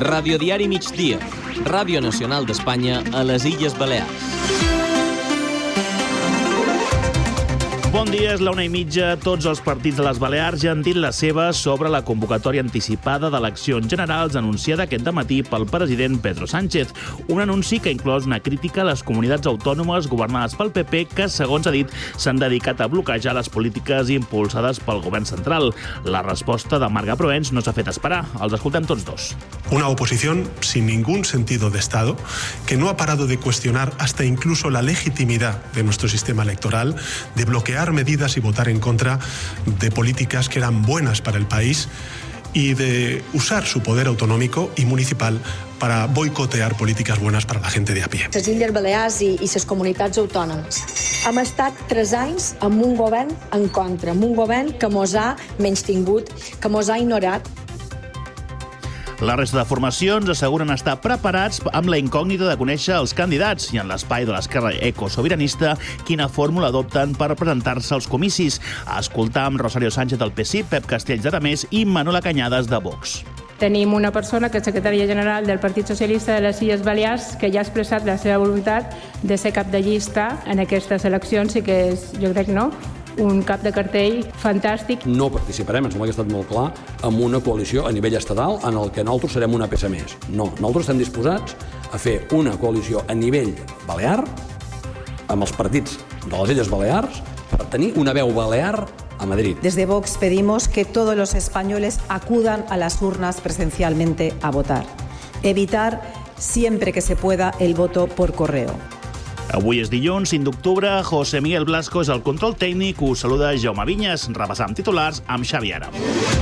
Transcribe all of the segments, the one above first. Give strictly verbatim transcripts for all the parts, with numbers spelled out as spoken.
Radiodiari Migdia, Ràdio Nacional d'Espanya a les Illes Balears. Bon dia, és la una i mitja. Tots els partits de les Balears ja han dit la seva sobre la convocatòria anticipada d'eleccions generals anunciada aquest dematí pel president Pedro Sánchez. Un anunci que inclòs una crítica a les comunitats autònomes governades pel P P que, segons ha dit, s'han dedicat a bloquejar les polítiques impulsades pel govern central. La resposta de Marga Proens no s'ha fet esperar. Els escoltem tots dos. Una oposición sin ningún sentido de Estado, que no ha parado de cuestionar hasta incluso la legitimidad de nuestro sistema electoral, de bloquear medidas y votar en contra de políticas que eran buenas para el país y de usar su poder autonómico y municipal para boicotear políticas buenas para la gente de a pie. Les Illes Balears i, i les comunitats autònomes. Hem estat tres anys amb un govern en contra, amb un govern que mos ha menystingut, que mos ha ignorat. La resta de formacions asseguren estar preparats amb la incògnita de conèixer els candidats i en l'espai de l'esquerra ecosobiranista quina fórmula adopten per presentar-se als comicis. A escoltar amb Rosario Sánchez del P S I, Pep Castells d'Aramés i Manuela Cañadas de Vox. Tenim una persona que és secretària general del Partit Socialista de les Illes Balears que ja ha expressat la seva voluntat de ser cap de llista en aquestes eleccions i que és, jo crec, no?, un cap de cartell fantàstic. No participarem, em sembla que ha estat molt clar, en una coalició a nivell estatal en el que nosaltres serem una peça més. No, nosaltres estem disposats a fer una coalició a nivell balear amb els partits de les Illes Balears per tenir una veu balear a Madrid. Desde Vox pedimos que todos los españoles acudan a las urnas presencialmente a votar. Evitar siempre que se pueda el voto por correo. Avui és dilluns, cinc d'octubre. José Miguel Blasco és el control tècnic. Us saluda Jaume Vinyes. Repassam titulars amb Xavi Ara.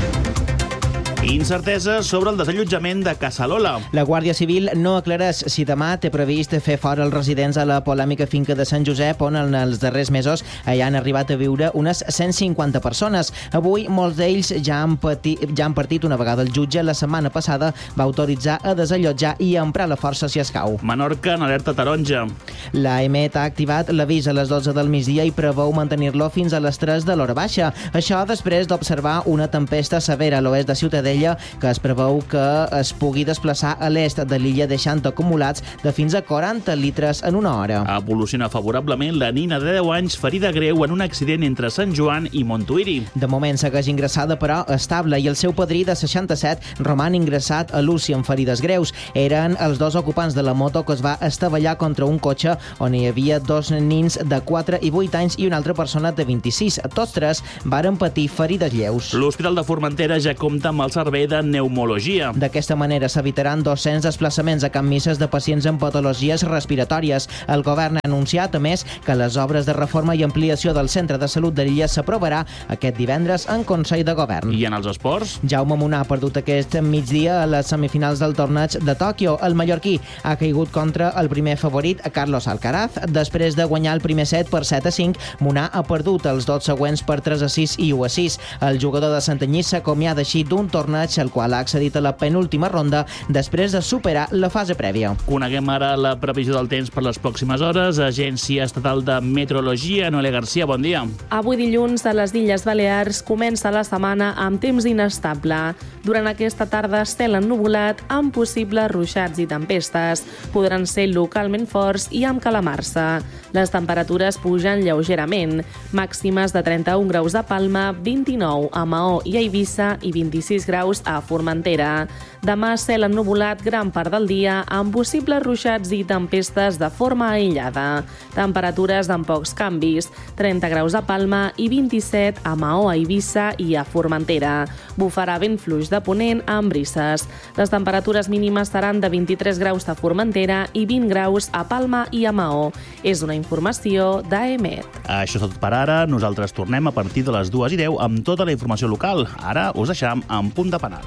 Incertesa sobre el desallotjament de Casa Lola. La Guàrdia Civil no aclareix si demà té previst fer fora els residents a la polèmica finca de Sant Josep, on en els darrers mesos hi han arribat a viure unes cent cinquanta persones. Avui molts d'ells ja han, patit, ja han partit una vegada. El jutge la setmana passada va autoritzar a desallotjar i a emprar la força si escau. Menorca en alerta taronja. La E M E T ha activat l'avís a les dotze del migdia i preveu mantenir-lo fins a les tres de l'hora baixa. Això després d'observar una tempesta severa a l'oest de Ciutadella que es preveu que es pugui desplaçar a l'est de l'illa deixant acumulats de fins a quaranta litres en una hora. Evoluciona favorablement la nina de deu anys ferida greu en un accident entre Sant Joan i Montuïri. De moment segueix ingressada però estable i el seu padrí de seixanta-set roman ingressat a l'U C I amb ferides greus. Eren els dos ocupants de la moto que es va estavellar contra un cotxe on hi havia dos nins de quatre i vuit anys i una altra persona de vint-i-sis. Tots tres varen patir ferides lleus. L'Hospital de Formentera ja compta amb el servei de pneumologia. D'aquesta manera s'evitaran dos-cents desplaçaments a Can Misses de pacients amb patologies respiratòries. El govern ha anunciat, a més, que les obres de reforma i ampliació del centre de salut de l'illa s'aprovarà aquest divendres en Consell de Govern. I en els esports? Jaume Munar ha perdut aquest migdia a les semifinals del torneig de Tòquio. El mallorquí ha caigut contra el primer favorit, Carlos Alcaraz. Després de guanyar el primer set per set a cinc, Munar ha perdut els dos següents per tres a sis i u a sis. El jugador de Santanyí s'acomiada així d'un torneig el qual ha accedit a la penúltima ronda després de superar la fase prèvia. Coneguem ara la previsió del temps per les pròximes hores. Agència Estatal de Meteorologia, Noelia Garcia, bon dia. Avui dilluns a les Illes Balears comença la setmana amb temps inestable. Durant aquesta tarda, cel ennuvolat amb possibles ruixats i tempestes. Podran ser localment forts i amb calamarsa. Les temperatures pugen lleugerament. Màximes de trenta-un graus a Palma, vint-i-nou a Maó i a Eivissa i vint-i-sis graus a Formentera. Demà, cel ennuvolat gran part del dia amb possibles ruixats i tempestes de forma aïllada. Temperatures amb pocs canvis, trenta graus a Palma i vint-i-set a Maó, a Eivissa i a Formentera. Bufarà vent fluix de ponent amb brises. Les temperatures mínimes seran de vint-i-tres graus a Formentera i vint graus a Palma i a Maó. És una informació d'A E M E T. Això és tot per ara. Nosaltres tornem a partir de les dues i deu amb tota la informació local. Ara us deixam amb Punt de Penal.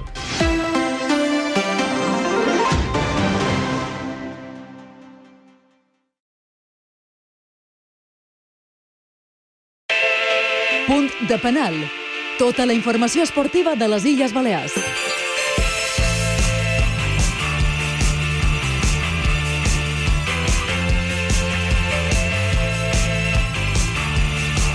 Punt de Penal. Tota la informació esportiva de les Illes Balears.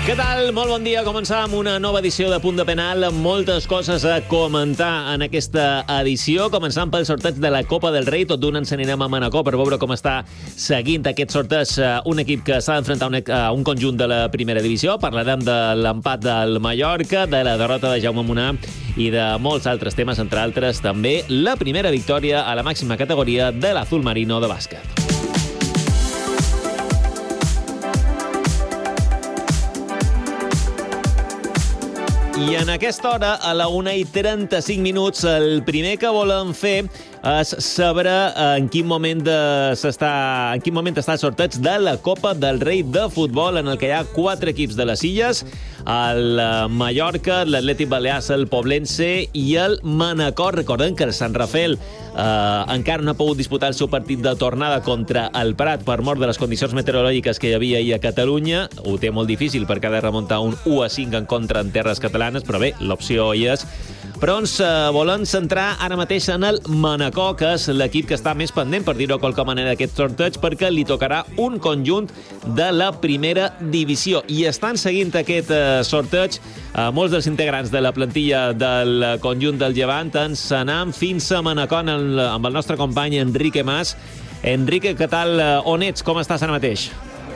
Què tal? Molt bon dia. Començàvem una nova edició de Punt de Penal amb moltes coses a comentar en aquesta edició. Començant pel sorteig de la Copa del Rei. Tot d'un ens anirem a Manacor per veure com està seguint aquest sorteig un equip que s'ha d'enfrontar a un conjunt de la primera divisió. Parlarem de l'empat del Mallorca, de la derrota de Jaume Munar i de molts altres temes, entre altres també la primera victòria a la màxima categoria de l'Azul Marino de bàsquet. I en aquesta hora, a la una i trenta-cinc minuts, el primer que volem fer és saber en quin moment de, s'està, en quin moment està el sorteig de la Copa del Rei de futbol, en el que hi ha quatre equips de les Illes, el Mallorca, l'Atlètic Balears, el Poblense i el Manacor. Recordem que el Sant Rafel eh, encara no ha pogut disputar el seu partit de tornada contra el Prat per mort de les condicions meteorològiques que hi havia ahir a Catalunya. Ho té molt difícil perquè ha de remuntar un u a cinc en contra en terres catalanes, però bé, l'opció hi és. Però ens eh, volem centrar ara mateix en el Manacor, que és l'equip que està més pendent, per dir-ho de qualque manera, d'aquest sorteig, perquè li tocarà un conjunt de la primera divisió. I estan seguint aquest eh, sorteig eh, molts dels integrants de la plantilla del conjunt del Llevant. Ens anem fins a Manacor amb el, amb el nostre company Enrique Mas. Enrique, què tal? On ets? Com estàs ara mateix?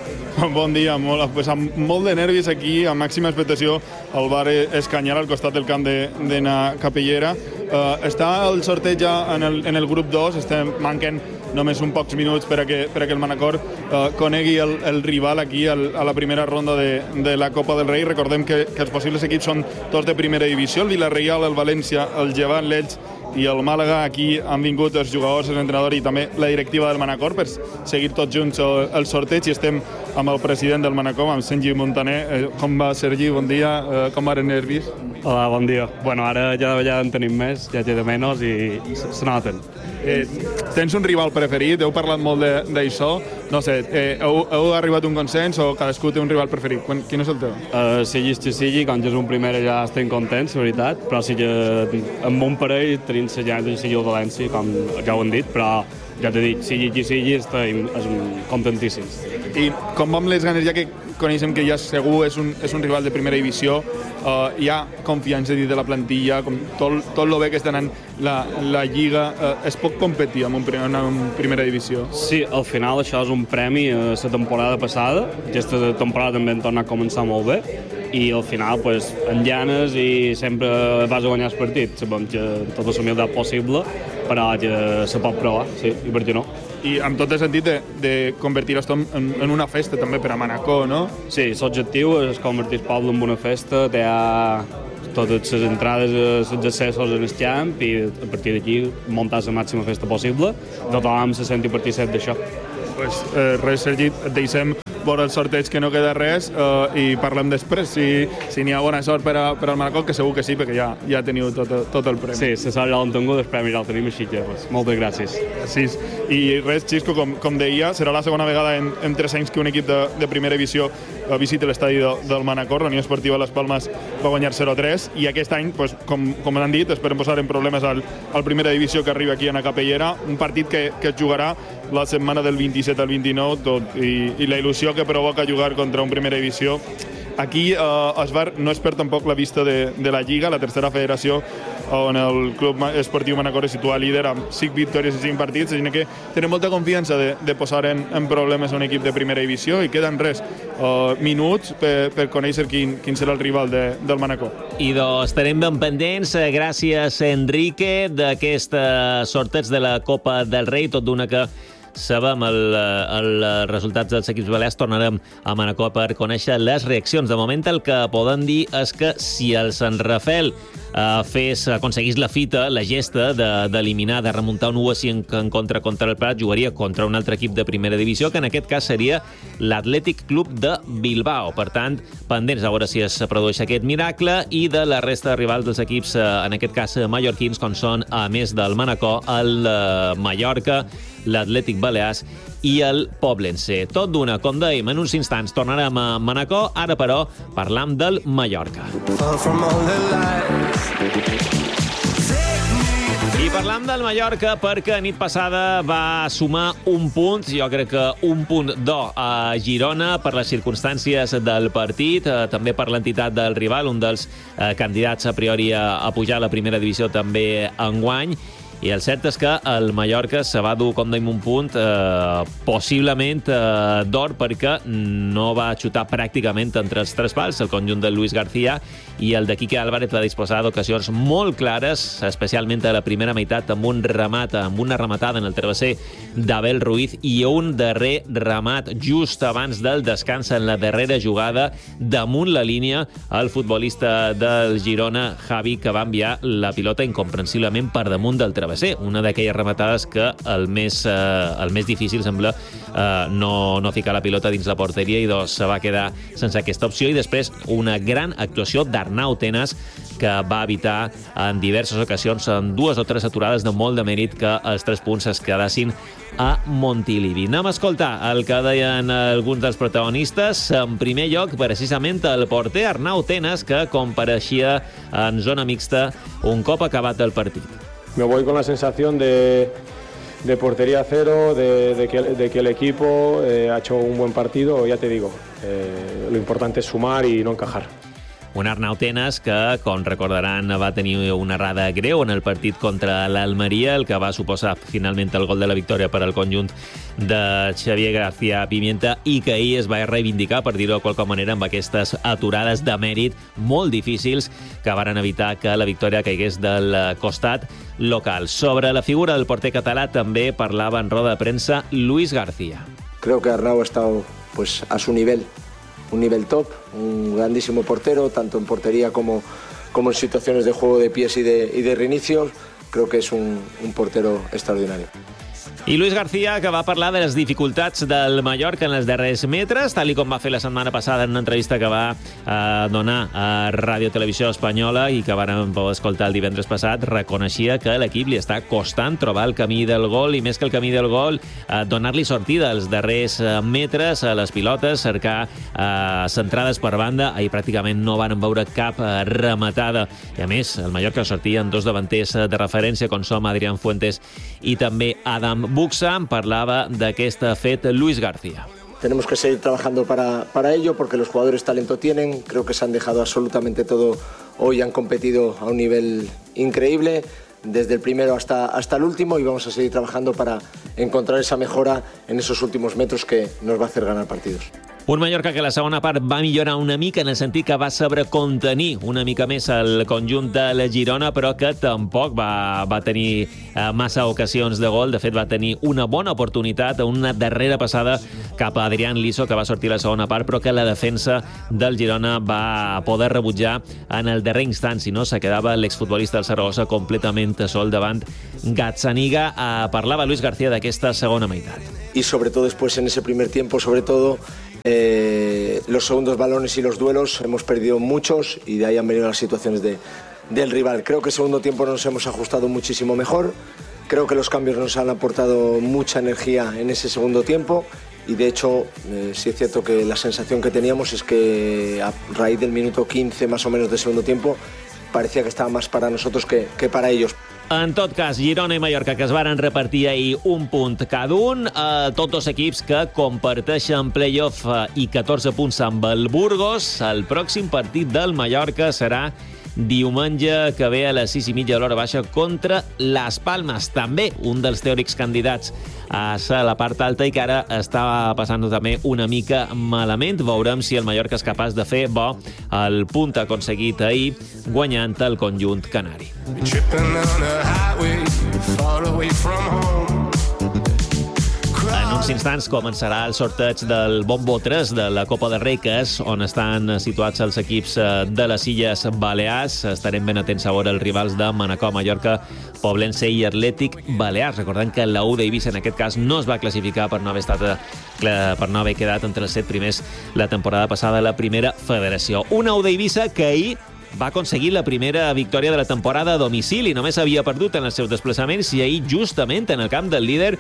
Bon dia, molt, pues amb molt de nervis aquí, amb màxima expectació, al bar Escanyar, al costat del camp de, de na Capellera. Uh, està el sorteig ja en el, en el grup dos, estem, manquen només un pocs minuts per a que, per a que el Manacor uh, conegui el, el rival aquí el, a la primera ronda de, de la Copa del Rei. Recordem que, que els possibles equips són tots de primera divisió, el Villarreal, el València, el Llevant, l'Elx i el Màlaga. Aquí han vingut els jugadors, els entrenadors i també la directiva del Manacor per seguir tots junts el, el sorteig, i estem amb el president del Manacor, amb Sergi Montaner. Eh, com va, Sergi? Bon dia. Eh, com van els nervis? Hola, bon dia. Bueno, ara ja, ja en tenim més, ja té de menys i se noten. Eh, tens un rival preferit? Heu parlat molt d'això. No sé, eh, heu, heu arribat a un consens o cadascú té un rival preferit? Quin és el teu? Uh, sigui que sigui, quan és un primer ja estem contents, la veritat, però sí que amb un parell tenim la gent, sigui el València, com ja ho hem dit, però ja t'he dit, sigui qui sigui, estem contentíssims. I com va amb les ganes, ja que coneixem que ja segur és un, és un rival de primera divisió, uh, hi ha confiança dins de la plantilla, com tot, tot el bé que està anant la, la Lliga, uh, es pot competir en, un, en una primera divisió? Sí, al final això és un premi a la temporada passada, aquesta temporada també hem tornat a començar molt bé, i al final, pues, en llanes i sempre vas a guanyar el partit. Sabem que tota la humilitat possible, però que se pot provar, sí, i per què no? I amb tot el sentit de, de convertir esto en, en una festa també per a Manacor, no? Sí, l'objectiu és convertir el poble en una festa, té totes les entrades, els accessos en el camp, i a partir d'aquí muntar la màxima festa possible. Tothom se senti particip d'això. Pues, eh, res, Sergi, et deixem veure el sorteig, que no queda res, eh, i parlem després, si, si n'hi ha bona sort per, a, per al Manacor, que segur que sí, perquè ja, ja teniu tot, tot el premi. Sí, la sort ja l'hem tingut, el premi ja el tenim així, que pues, moltes gràcies. Sí, i res, Xisco, com, com deia, serà la segona vegada en, en tres anys que un equip de, de primera divisió eh, visita l'estadi de, del Manacor. La Unió Esportiva Les Palmes va guanyar zero a tres, i aquest any, pues, com, com han dit, esperem posar en problemes al, al primera divisió que arriba aquí a la Capellera, un partit que, que es jugarà la setmana del vint-i-set al vint-i-nou, tot, i, i la il·lusió que provoca jugar contra un primera divisió. Aquí eh, es va, no es perd tampoc la vista de, de la Lliga, la tercera federació, on el Club Esportiu Manacor es situa líder amb cinc victòries i cinc partits, així que tenen molta confiança de, de posar en, en problemes a un equip de primera divisió, i queden res, uh, minuts per, per conèixer quin, quin serà el rival de, del Manacor. I doncs estarem ben pendents, gràcies Enrique, d'aquest sorteig de la Copa del Rei, tot d'una que sabem el, el resultats dels equips balears. Tornarem a Manacor per conèixer les reaccions. De moment el que poden dir és que si el Sant Rafel eh, fes, aconseguís la fita, la gesta d'eliminar, de, de remuntar un u a cinc en contra contra el Prat, jugaria contra un altre equip de primera divisió, que en aquest cas seria l'Atlètic Club de Bilbao. Per tant, pendents a veure si es produeix aquest miracle, i de la resta de rivals dels equips, eh, en aquest cas mallorquins, com són, a més del Manacor, el eh, Mallorca, l'Atlètic Balears i el Poblense. Tot d'una, com dèiem, en uns instants tornarem a Manacor, ara però parlam del Mallorca. I parlam del Mallorca perquè nit passada va sumar un punt, jo crec que un punt d'or a Girona per les circumstàncies del partit, eh, també per l'entitat del rival, un dels eh, candidats a priori a, a pujar a la primera divisió també enguany. I el cert és que el Mallorca se va dur, com dèiem, un punt eh, possiblement eh, d'or perquè no va xutar pràcticament entre els tres pals el conjunt de Luis García i el de Quique Álvarez va disposar d'ocasions molt clares, especialment a la primera meitat, amb un remat, amb una rematada en el travesser d'Abel Ruiz i un darrer remat just abans del descans en la darrera jugada damunt la línia el futbolista del Girona, Javi, que va enviar la pilota incomprensiblement per damunt del travesser. Una d'aquelles rematades que el més, eh, el més difícil sembla eh, no, no ficar la pilota dins la porteria i doncs se va quedar sense aquesta opció i després una gran actuació d'Arnau Tenas que va evitar en diverses ocasions en dues o tres aturades de molt de mèrit que els tres punts es quedassin a Montilivi. Anem a escoltar el que deien alguns dels protagonistes. En primer lloc, precisament el porter Arnau Tenas, que compareixia en zona mixta un cop acabat el partit. Me voy con la sensación de, de portería cero, de, de, que, de que el equipo eh, ha hecho un buen partido, ya te digo, eh, lo importante es sumar y no encajar. Un Arnau Tenas que, com recordaran, va tenir una errada greu en el partit contra l'Almeria, el que va suposar finalment el gol de la victòria per al conjunt de Xavier García Pimienta i que ahir es va reivindicar, per dir-ho de qualque manera, amb aquestes aturades de mèrit molt difícils que varen evitar que la victòria caigués del costat local. Sobre la figura del porter català també parlava en roda de premsa Luis García. Creo que Arnau ha estado pues, a su nivel. Un nivel top, un grandísimo portero, tanto en portería como, como en situaciones de juego de pies y de, y de reinicios. Creo que es un, un portero extraordinario. I Luis García, que va parlar de les dificultats del Mallorca en els darrers metres, tal i com va fer la setmana passada en una entrevista que va eh, donar a Ràdio Televisió Espanyola i que vam poder escoltar el divendres passat, reconeixia que l'equip li està costant trobar el camí del gol i més que el camí del gol, eh, donar-li sortida als darrers eh, metres a les pilotes, cercar eh, centrades per banda. Ahir pràcticament no van veure cap eh, rematada. I a més, el Mallorca sortia en dos davanters de referència, com som Adrián Fuentes i també Adam Buxa. Parlava d'aquest fet Luis García. Tenemos que seguir trabajando para, para ello porque los jugadores talento tienen. Creo que se han dejado absolutamente todo hoy, han competido a un nivel increíble desde el primero hasta, hasta el último y vamos a seguir trabajando para encontrar esa mejora en esos últimos metros que nos va a hacer ganar partidos. Un Mallorca que la segona part va millorar una mica en el sentit que va saber contenir una mica més el conjunt de la Girona, però que tampoc va, va tenir eh, massa ocasions de gol. De fet, va tenir una bona oportunitat, una darrera passada cap a Adrián Liso, que va sortir la segona part, però que la defensa del Girona va poder rebutjar en el darrer instant. Si no, se quedava l'exfutbolista del Saragossa completament sol davant Gazzaniga. Eh, parlava Luis García d'aquesta segona meitat. Y sobre todo después en ese primer tiempo, sobre todo Eh, los segundos balones y los duelos hemos perdido muchos y de ahí han venido las situaciones de, del rival. Creo que el segundo tiempo nos hemos ajustado muchísimo mejor. Creo que los cambios nos han aportado mucha energía en ese segundo tiempo y de hecho eh, sí es cierto que la sensación que teníamos es que a raíz del minuto quince más o menos del segundo tiempo parecía que estaba más para nosotros que, que para ellos. En tot cas, Girona i Mallorca, que es varen repartir ahir un punt cada un, eh, tots dos equips que comparteixen play-off eh, i catorze punts amb el Burgos. El pròxim partit del Mallorca serà diumenge que ve a les sis i mitja de l'hora baixa contra Las Palmas, també un dels teòrics candidats a ser a la part alta i que ara està passant també una mica malament. Veurem si el Mallorca és capaç de fer bo el punt aconseguit ahir guanyant el conjunt canari. En uns instants començarà el sorteig del Bombo tres de la Copa del Rei, que és on estan situats els equips de les Illes Balears. Estarem ben atents a veure els rivals de Manacor, Mallorca, Poblense i Atlètic Balears. Recordem que la U d'Eivissa en aquest cas no es va classificar per no haver estat per no haver quedat entre els set primers la temporada passada a la primera federació. Una U d'Eivissa que ahir va aconseguir la primera victòria de la temporada a domicili. Només havia perdut en els seus desplaçaments i ahir, justament en el camp del líder,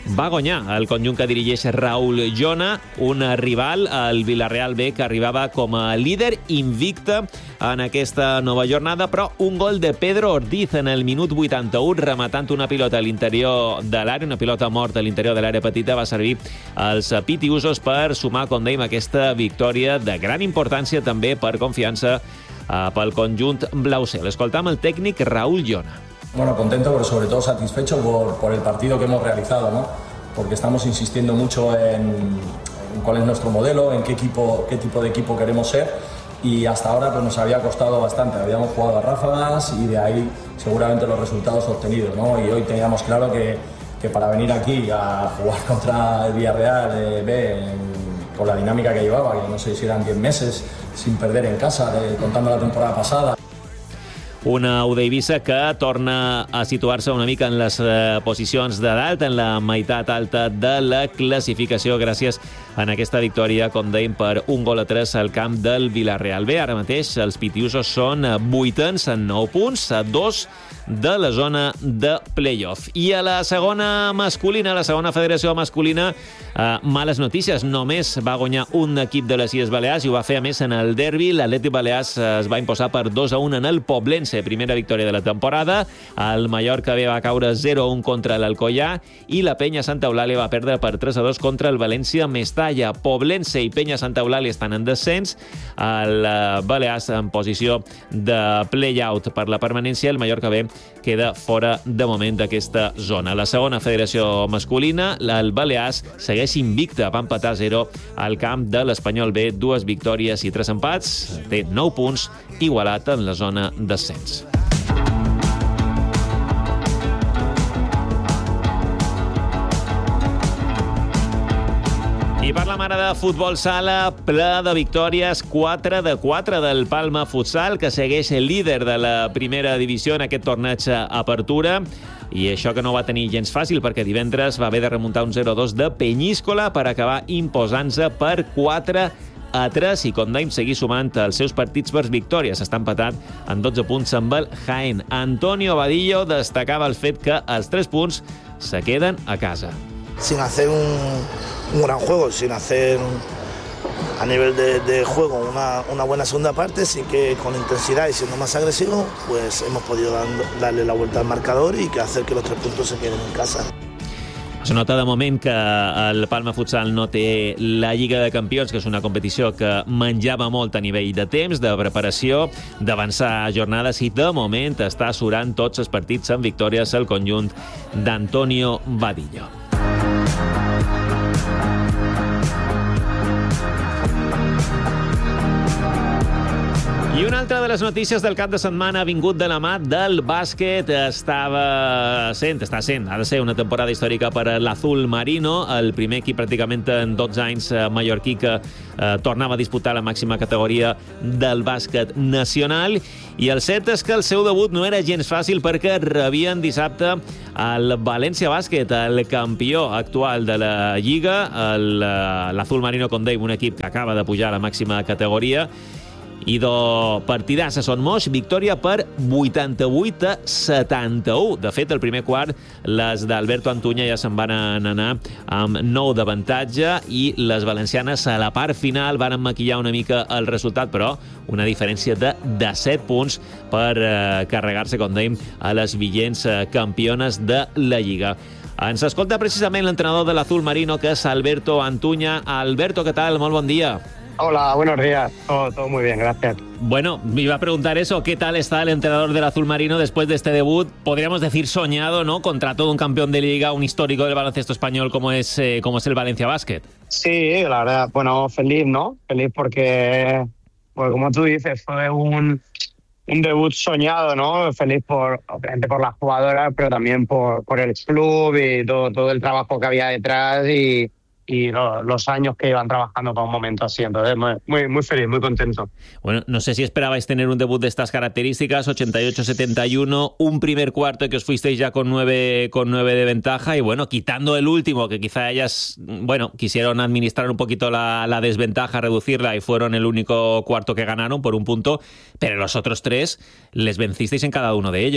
va guanyar el conjunt que dirigeix Raúl Llona, un rival, el Villarreal B, que arribava com a líder invicte en aquesta nova jornada, però un gol de Pedro Ortiz en el minut vuitanta-u, rematant una pilota a l'interior de l'àrea, una pilota morta a l'interior de l'àrea petita, va servir als pitiusos per sumar, com dèiem, aquesta victòria de gran importància també per confiança eh, pel conjunt blaucel. Escoltam el tècnic Raúl Llona. Bueno, contento, pero sobre todo satisfecho por, por el partido que hemos realizado, ¿no? Porque estamos insistiendo mucho en, en cuál es nuestro modelo, en qué equipo, qué tipo de equipo queremos ser, y hasta ahora pues nos había costado bastante. Habíamos jugado a ráfagas y de ahí seguramente los resultados obtenidos, ¿no? Y hoy teníamos claro que, que para venir aquí a jugar contra el Villarreal eh, B en, con la dinámica que llevaba, que no sé si eran diez meses sin perder en casa, de, contando la temporada pasada. Una U D Eivissa que torna a situar-se una mica en les eh, posicions de dalt, en la meitat alta de la classificació, gràcies a aquesta victòria, com dèiem, per un gol a tres al camp del Villarreal B. Ara mateix els pitiusos són vuitens en nou punts, a dos de la zona de play-off. I a la segona masculina, la segona federació masculina, eh, males notícies. Només va guanyar un equip de les Illes Balears i ho va fer, a més, en el derbi. L'Atlètic Balears es va imposar per dos a un en el Poblense, primera victòria de la temporada. El Mallorca B va caure zero a un contra l'Alcoyà i la Penya Santa Eulàlia va perdre per tres a dos contra el València Mestalla. Poblense i Penya Santa Eulàlia estan en descens, el Balears en posició de play-out per la permanència, el Mallorca B queda fora de moment d'aquesta zona. La segona federació masculina, el Balears, segueix invicta, va empatar zero al camp de l'Espanyol B, dues victòries i tres empats, té nou punts, igualat en la zona d'ascens. I parlem ara de futbol sala, ple de victòries, quatre de quatre del Palma Futsal, que segueix el líder de la primera divisió en aquest torneig Apertura. I això que no va tenir gens fàcil, perquè divendres va haver de remuntar un zero a dos de Penyíscola per acabar imposant-se per quatre a tres i, com dèiem, seguir sumant els seus partits per victòries. Està empatat en dotze punts amb el Jaén. Antonio Vadillo destacava el fet que els tres punts se queden a casa. Sin hacer un, un gran juego, sin hacer a nivel de, de juego una, una buena segunda parte, sí que con intensidad y siendo más agresivo, pues hemos podido dar, darle la vuelta al marcador y que hacer que los tres puntos se queden en casa. Es nota de moment que el Palma Futsal no té la Lliga de Campions, que és una competició que menjava molt a nivell de temps, de preparació, d'avançar jornades, i de moment està assurant tots els partits amb victòries el conjunt d'Antonio Vadillo. I una altra de les notícies del cap de setmana ha vingut de la mà del bàsquet. Estava sent, està sent, ha de ser una temporada històrica per a l'Azul Marino, el primer equip pràcticament en dotze anys mallorquí que eh, tornava a disputar la màxima categoria del bàsquet nacional. I el cert és que el seu debut no era gens fàcil, perquè rebien dissabte el València Bàsquet, el campió actual de la Lliga, l'Azul Marino, com dèiem, un equip que acaba de pujar a la màxima categoria. I de partidàs a Son Moix, victòria per vuitanta-vuit a setanta-u. De fet, el primer quart, les d'Alberto Antuña ja se'n van anar amb nou d'avantatge i les valencianes a la part final van maquillar una mica el resultat, però una diferència de disset punts per eh, carregar-se, com dèiem, a les vigents eh, campiones de la Lliga. Ens escolta precisament l'entrenador de l'Azul Marino, que és Alberto Antuña. Alberto, ¿qué tal? Molt bon dia. Hola, buenos días. Todo, todo muy bien, gracias. Bueno, me iba a preguntar eso. ¿Qué tal está el entrenador del Azul Marino después de este debut? Podríamos decir soñado, ¿no? Contra todo un campeón de Liga, un histórico del baloncesto español como es, eh, como es el Valencia Basket. Sí, la verdad, bueno, feliz, ¿no? Feliz porque, pues como tú dices, fue un, un debut soñado, ¿no? Feliz por, obviamente por las jugadoras, pero también por, por el club y todo, todo el trabajo que había detrás y... y lo, los años que iban trabajando para un momento así. Entonces, muy, muy feliz, muy contento. Bueno, no sé si esperabais tener un debut de estas características, ochenta y ocho a setenta y uno, un primer cuarto que os fuisteis ya con nueve, con nueve de ventaja, y bueno, quitando el último, que quizá ellas, bueno, quisieron administrar un poquito la, la desventaja, reducirla, y fueron el único cuarto que ganaron por un punto, pero los otros tres les vencisteis en cada uno de ellos.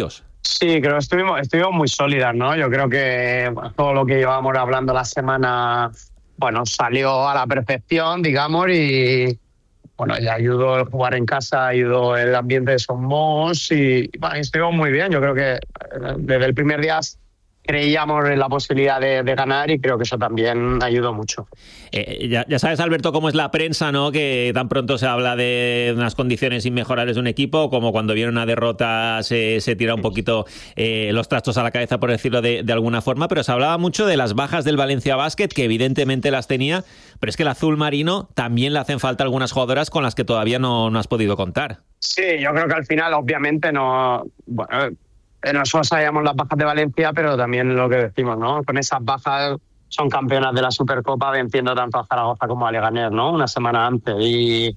Sí, creo que estuvimos, estuvimos muy sólidas, ¿no? Yo creo que bueno, todo lo que llevábamos hablando la semana, bueno, salió a la perfección, digamos, y bueno, ya ayudó el jugar en casa, ayudó el ambiente de Somos y bueno, estuvimos muy bien. Yo creo que desde el primer día creíamos en la posibilidad de, de ganar y creo que eso también ayudó mucho. Eh, ya, ya sabes, Alberto, cómo es la prensa, ¿no? Que tan pronto se habla de unas condiciones inmejorables de un equipo, como cuando viene una derrota se, se tira un poquito eh, los trastos a la cabeza, por decirlo de, de alguna forma, pero se hablaba mucho de las bajas del Valencia Basket, que evidentemente las tenía, pero es que el azul marino también le hacen falta algunas jugadoras con las que todavía no, no has podido contar. Sí, yo creo que al final, obviamente, no... Bueno, nosotros sabíamos las bajas de Valencia, pero también lo que decimos, ¿no? Con esas bajas son campeonas de la Supercopa venciendo tanto a Zaragoza como a Leganés, ¿no? Una semana antes. Y,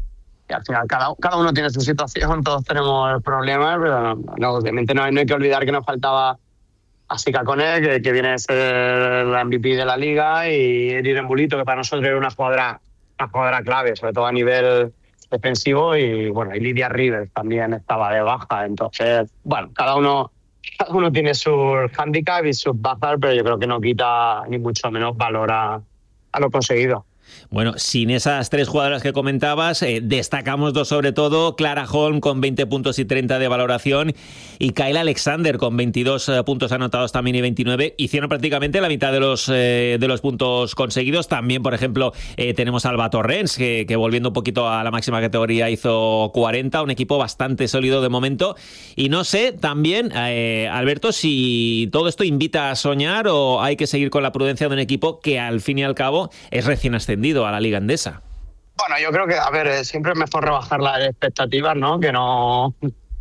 y al final cada, cada uno tiene su situación, todos tenemos problemas, pero no, no, obviamente no, no hay que olvidar que nos faltaba Asica Cone, que, que viene a ser la M V P de la Liga, y Eriren Bulito, que para nosotros era una jugadora, una jugadora clave, sobre todo a nivel defensivo, y bueno, y Lidia Rivers también estaba de baja. Entonces, bueno, cada uno cada uno tiene sus handicaps y sus bajas, pero yo creo que no quita ni mucho menos valor a, a lo conseguido. Bueno, sin esas tres jugadoras que comentabas, eh, destacamos dos sobre todo, Clara Holm con veinte puntos y treinta de valoración y Kayla Alexander con veintidós eh, puntos anotados también y veintinueve. Hicieron prácticamente la mitad de los eh, de los puntos conseguidos. También, por ejemplo, eh, tenemos a Alba Torrens, que, que volviendo un poquito a la máxima categoría hizo cuarenta, un equipo bastante sólido de momento. Y no sé, también, eh, Alberto, si todo esto invita a soñar o hay que seguir con la prudencia de un equipo que al fin y al cabo es recién ascendido a la Liga Endesa. Bueno, yo creo que, a ver, siempre es mejor rebajar las expectativas, ¿no? Que no,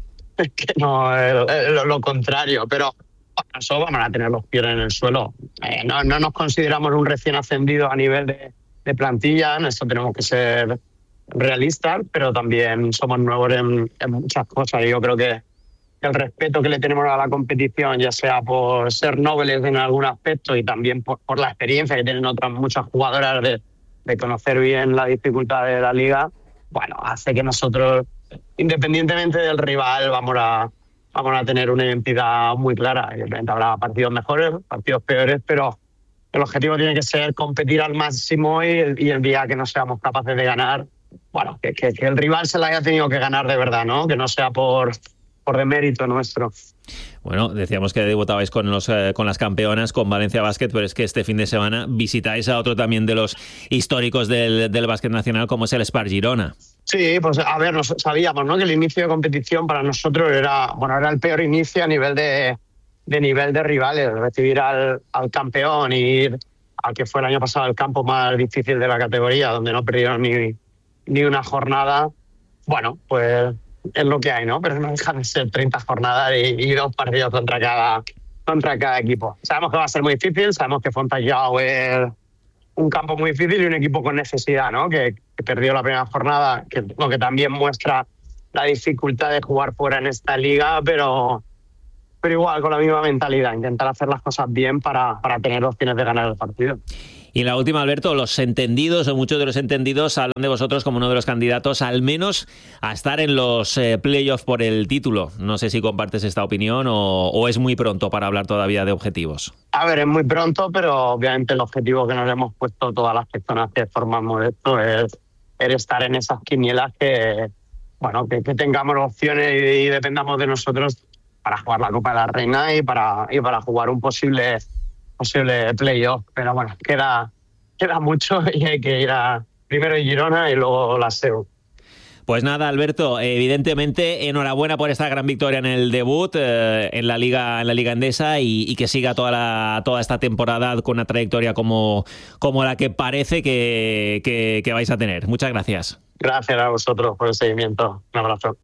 que no eh, lo, lo contrario, pero bueno, eso vamos a tener los pies en el suelo. Eh, no, no nos consideramos un recién ascendido a nivel de, de plantilla, en eso tenemos que ser realistas, pero también somos nuevos en, en muchas cosas, y yo creo que el respeto que le tenemos a la competición, ya sea por ser nobles en algún aspecto y también por, por la experiencia que tienen otras muchas jugadoras de, de conocer bien la dificultad de la liga, bueno, hace que nosotros, independientemente del rival, vamos a, vamos a tener una identidad muy clara. Evidentemente habrá partidos mejores, partidos peores, pero el objetivo tiene que ser competir al máximo y el, y el día que no seamos capaces de ganar, bueno, que, que, que el rival se la haya tenido que ganar de verdad, ¿no? Que no sea por... por demérito nuestro. Bueno, decíamos que debutabais con los eh, con las campeonas, con Valencia Basket, pero es que este fin de semana visitáis a otro también de los históricos del, del básquet nacional, como es el Spar Girona. Sí, pues a ver, nos sabíamos, ¿no?, que el inicio de competición para nosotros era, bueno, era el peor inicio a nivel de, de nivel de rivales, recibir al, al campeón y ir al que fue el año pasado el campo más difícil de la categoría, donde no perdieron ni, ni una jornada. Bueno, pues es lo que hay, ¿no? Pero no dejan de ser treinta jornadas y, y dos partidos contra cada, contra cada equipo. Sabemos que va a ser muy difícil, sabemos que Fontallao es un campo muy difícil y un equipo con necesidad, ¿no? Que, que perdió la primera jornada, que, lo que también muestra la dificultad de jugar fuera en esta liga, pero, pero igual con la misma mentalidad, intentar hacer las cosas bien para, para tener opciones de ganar el partido. Y la última, Alberto, los entendidos, o muchos de los entendidos, hablan de vosotros como uno de los candidatos, al menos a estar en los eh, playoffs por el título. No sé si compartes esta opinión o, o es muy pronto para hablar todavía de objetivos. A ver, es muy pronto, pero obviamente el objetivo que nos hemos puesto todas las personas que formamos esto es, es estar en esas quinielas que, bueno, que, que tengamos opciones y, y dependamos de nosotros para jugar la Copa de la Reina y para, y para jugar un posible... posible playoff, pero bueno, queda, queda mucho y hay que ir a primero Girona y luego la S E U. Pues nada, Alberto, evidentemente enhorabuena por esta gran victoria en el debut eh, en la Liga en la Liga Endesa y, y que siga toda la, toda esta temporada con una trayectoria como, como la que parece que, que, que vais a tener. Muchas gracias. Gracias a vosotros por el seguimiento. Un abrazo.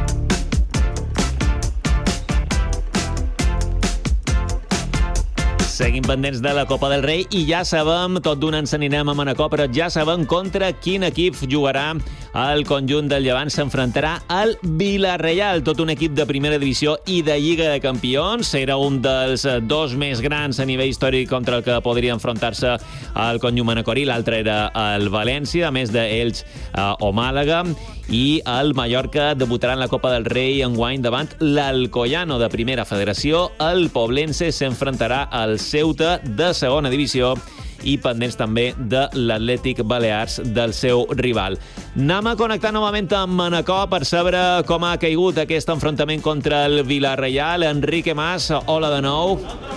Seguim pendents de la Copa del Rei i ja sabem, tot d'una ens n'anirem a Manacor, però ja sabem contra quin equip jugarà el conjunt del Llevant s'enfrontarà al Villarreal, tot un equip de primera divisió i de Lliga de Campions. Era un dels dos més grans a nivell històric contra el que podria enfrontar-se el conjunt manacorí. L'altre era el València, a més d'ells eh, o Màlaga. I el Mallorca debutarà en la Copa del Rei enguany davant l'Alcoyano de Primera Federació. El Poblense s'enfrontarà al Ceuta de Segona Divisió i pendents també de l'Atlètic Balears del seu rival. Anem a connectar novament amb Manacor per saber com ha caigut aquest enfrontament contra el Villarreal. Enrique Mas, hola de nou.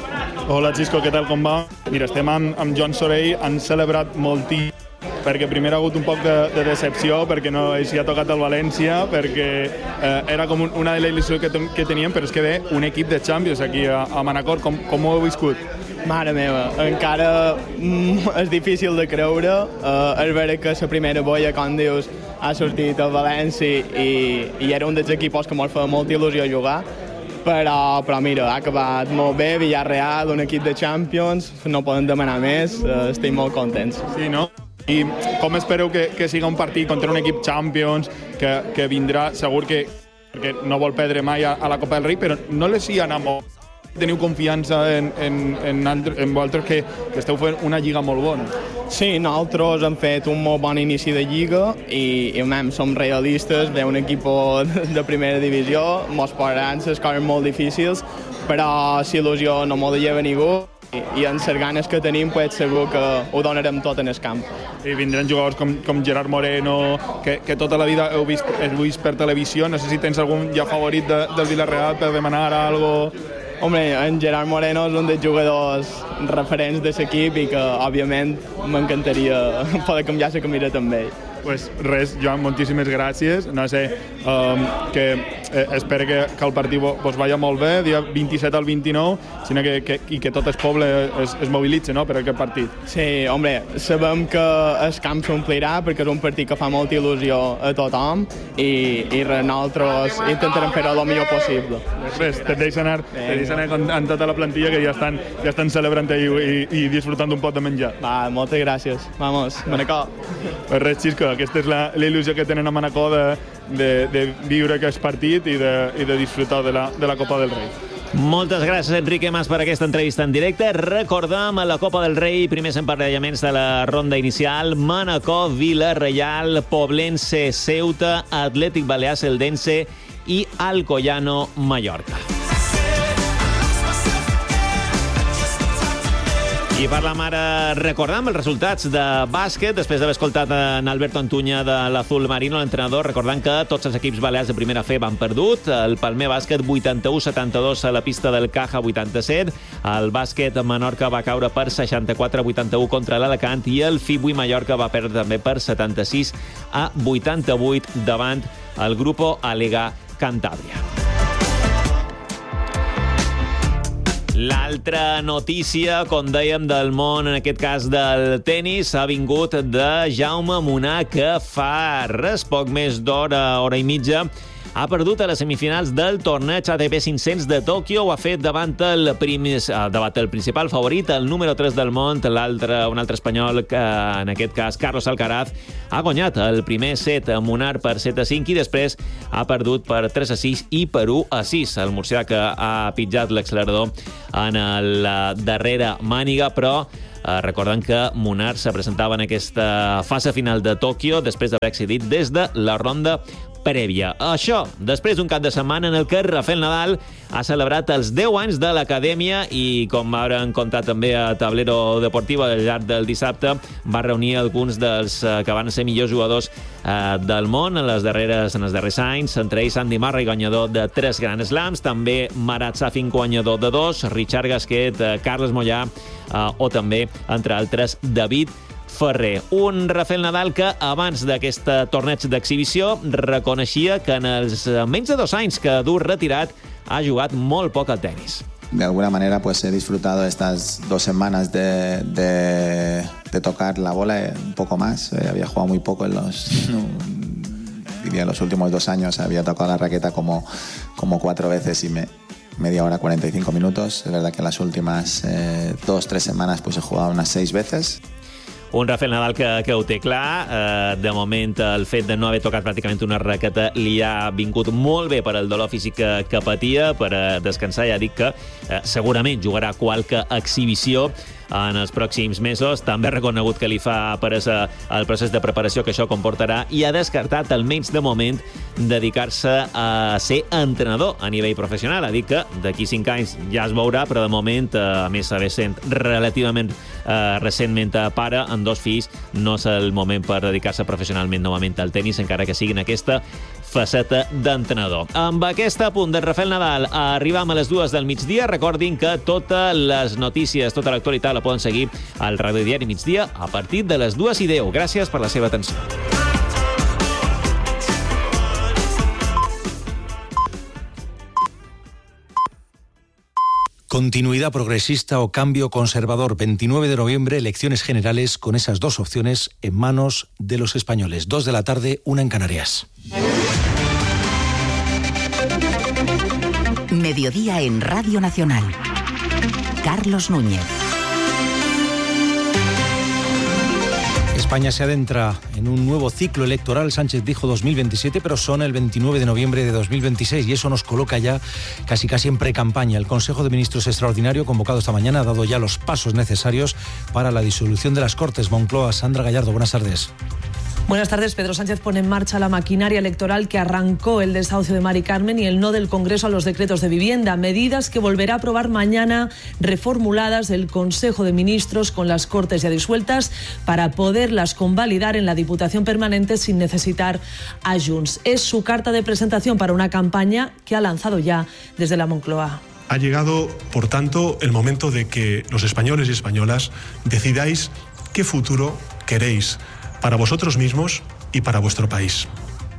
Hola, Xisco, què tal, com va? Mira, estem amb, amb Joan Sorell, han celebrat moltíssim, perquè primer ha hagut un poc de, de decepció, perquè no s'hi ha tocat el València, perquè eh, era com un, una de les il·lusions que, que teníem, però és que ve un equip de Champions aquí a, a Manacor. Com, com ho heu viscut? Mare meva, encara mm, és difícil de creure. Uh, és vera que la primera boia, com dius, ha sortit el València i, i era un dels equips que ens feia molta il·lusió jugar, però, però mira, ha acabat molt bé. Villarreal, un equip de Champions, no poden demanar més, uh, estic molt contents. Sí, no? I com espereu que, que siga un partit contra un equip Champions, que, que vindrà segur que, que no vol perdre mai a, a la Copa del Rei, però no les hi ha anat molt. Teniu confiança en, en, en, altre, en vosaltres que, que esteu fent una lliga molt bona? Sí, nosaltres hem fet un molt bon inici de lliga i, i mem, som realistes, ve un equip de primera divisió, mos posaran les coses molt difícils, però si il·lusió no m'ho lleva ningú. I, i en les ganes que tenim, pues, segur que ho donarem tot en el camp. I vindran jugadors com, com Gerard Moreno, que, que tota la vida heu vist, heu vist per televisió. No sé si tens algun ja favorit de, del Villarreal per demanar algo. Hombre, en Gerard Moreno és un dels jugadors referents de l'equip i que, òbviament, m'encantaria poder canviar la camiseta amb ell. Pues res, Joan, moltíssimes gràcies. No sé, um, que eh, espero que, que el partit vos vaya molt bé, dia vint-i-set al vint-i-nou, sinó que, que, i que tot el poble es, es mobilitzi, no?, per aquest partit. Sí, home, sabem que el camp s'omplirà perquè és un partit que fa molta il·lusió a tothom i, i nosaltres intentarem fer-ho el millor possible. Res, te deixo anar, te deixo anar amb, amb tota la plantilla que ja estan, ja estan celebrant i, i, i disfrutant un pot de menjar. Va, moltes gràcies. Vamos, Manacor. Pues res, Xisco, aquesta és la, la il·lusió que tenen a Manacor de, de, de viure aquest partit i de, i de disfrutar de la, de la Copa del Rei. Moltes gràcies, Enrique Mas, per aquesta entrevista en directe. Recordem a la Copa del Rei, primers emparellaments de la ronda inicial: Manacor, Villarreal, Poblense, Ceuta, Atlètic Balears, Eldense i Alcoyano, Mallorca. I parlem ara, recordem els resultats de bàsquet, després d'haver escoltat en Alberto Antuña de l'Azul Marino, l'entrenador, recordant que tots els equips balears de primera F van perdut. El Palmer Bàsquet vuitanta-u setanta-dos a la pista del Caja vuitanta-set. El bàsquet Menorca va caure per seixanta-quatre a vuitanta-u contra l'Alacant i el Fibui Mallorca va perdre també per setanta-sis a vuitanta-vuit davant el Grupo Alega Cantàbria. L'altra notícia, com dèiem, del món, en aquest cas del tennis, ha vingut de Jaume Munar, que fa res poc més d'hora, hora i mitja, ha perdut a les semifinals del torneig A T P cinc-cents de Tòquio. Ho ha fet davant el, primis, davant el principal favorit, el número tres del món, l'altre, un altre espanyol, que en aquest cas Carlos Alcaraz, ha guanyat el primer set a Munar per set a cinc i després ha perdut per tres a sis i per u a sis. El murcià que ha pitjat l'accelerador en la darrera màniga, però Eh, recordem que Munar se presentava en aquesta fase final de Tòquio després d'haver accedit des de la ronda prèvia. Això, després d'un cap de setmana en el que Rafael Nadal ha celebrat els deu anys de l'acadèmia i, com haurem contat també a Tablero Deportivo al llarg del dissabte, va reunir alguns dels eh, que van ser millors jugadors eh, del món en les darreres en els darrers anys, entre ells Andy Murray, guanyador de tres Grand Slams, també Marat Safin, guanyador de dos, Richard Gasquet, eh, Carles Mollà eh, o també, entre altres, David Ferrer. Un Rafael Nadal que abans d'aquest torneig d'exhibició reconeixia que en els menys de dos anys que du retirat ha jugat molt poc al tenis. De alguna manera pues he disfrutado estas dos semanas de, de, de tocar la bola un poco más. Eh, había jugado muy poco en los... No, diría en los últimos dos años había tocado la raqueta como, como cuatro veces y me... media hora, cuarenta y cinco minutos. Es verdad que en las últimas eh, dos, tres semanas pues he jugado unas seis veces. un Rafael Nadal que, que ho té clar. Eh, de moment, el fet de no haver tocat pràcticament una raqueta li ha vingut molt bé per al dolor físic que, que patia, per a descansar. Ja dic que eh, segurament jugarà qualque exhibició en els pròxims mesos. També ha reconegut que li fa peresa el procés de preparació que això comportarà i ha descartat, almenys de moment, dedicar-se a ser entrenador a nivell professional. Ha dit que d'aquí cinc anys ja es veurà, però de moment, a més, haver sent relativament eh, recentment pare amb dos fills, no és el moment per dedicar-se professionalment novament al tenis, encara que sigui en aquesta faceta d'entrenador. Amb aquest apunt de Rafael Nadal arribam a les dues del migdia. Recordin que totes les notícies, tota l'actualitat la poden seguir al Radio Diari Migdia a partir de les dues i deu. Gràcies per la seva atenció. Continuidad progresista o cambio conservador. veintinueve de noviembre, elecciones generales con esas dos opciones en manos de los españoles. Dos de la tarde, una en Canarias. Mediodía en Radio Nacional. Carlos Núñez. España se adentra en un nuevo ciclo electoral. Sánchez dijo dos mil veintisiete, pero son el veintinueve de noviembre de dos mil veintiséis y eso nos coloca ya casi casi en pre-campaña. El Consejo de Ministros extraordinario convocado esta mañana ha dado ya los pasos necesarios para la disolución de las Cortes. Moncloa, Sandra Gallardo, buenas tardes. Buenas tardes. Pedro Sánchez pone en marcha la maquinaria electoral que arrancó el desahucio de Mari Carmen y el no del Congreso a los decretos de vivienda, medidas que volverá a aprobar mañana, reformuladas del Consejo de Ministros con las Cortes ya disueltas para poderlas convalidar en la Diputación Permanente sin necesitar a Junts. Es su carta de presentación para una campaña que ha lanzado ya desde la Moncloa. Ha llegado, por tanto, el momento de que los españoles y españolas decidáis qué futuro queréis para vosotros mismos y para vuestro país.